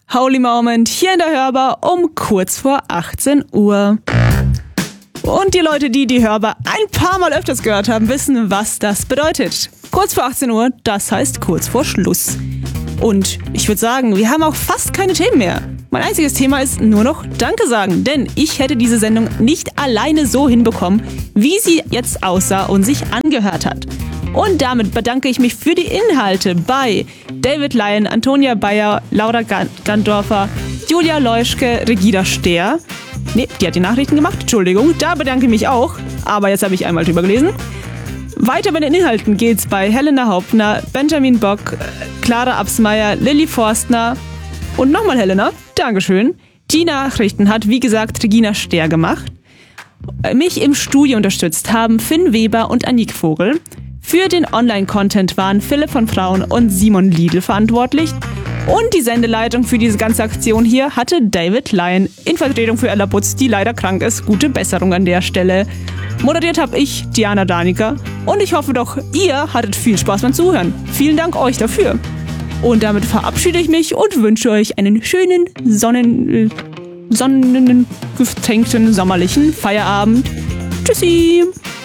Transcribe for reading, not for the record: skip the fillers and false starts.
Holy Moment hier in der Hörbar um kurz vor 18 Uhr. Und die Leute, die die Hörbar ein paar Mal öfters gehört haben, wissen, was das bedeutet. Kurz vor 18 Uhr, das heißt kurz vor Schluss. Und ich würde sagen, wir haben auch fast keine Themen mehr. Mein einziges Thema ist nur noch Danke sagen, denn ich hätte diese Sendung nicht alleine so hinbekommen, wie sie jetzt aussah und sich angehört hat. Und damit bedanke ich mich für die Inhalte bei David Lyon, Antonia Bayer, Laura Gandorfer, Julia Leuschke, Regina Stehr. Ne, die hat die Nachrichten gemacht, Entschuldigung, da bedanke ich mich auch. Aber jetzt habe ich einmal drüber gelesen. Weiter bei den Inhalten geht's bei Helena Hauptner, Benjamin Bock, Clara Absmeier, Lilly Forstner und nochmal Helena. Dankeschön. Die Nachrichten hat, wie gesagt, Regina Stehr gemacht. Mich im Studio unterstützt haben Finn Weber und Annick Vogel. Für den Online-Content waren Philipp von Frauen und Simon Liedl verantwortlich. Und die Sendeleitung für diese ganze Aktion hier hatte David Lyon in Vertretung für Ella Putz, die leider krank ist. Gute Besserung an der Stelle. Moderiert habe ich, Diana Danica. Und ich hoffe doch, ihr hattet viel Spaß beim Zuhören. Vielen Dank euch dafür. Und damit verabschiede ich mich und wünsche euch einen schönen, sonnengetränkten, sommerlichen Feierabend. Tschüssi!